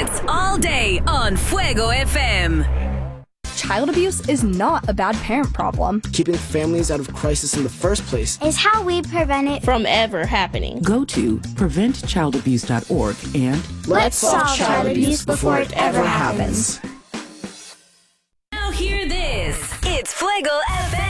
It's all day on Fuego FM. Child abuse is not a bad parent problem. Keeping families out of crisis in the first place is how we prevent it from ever happening. Go to preventchildabuse.org and let's solve child abuse before it ever happens. Now hear this. It's Fuego FM.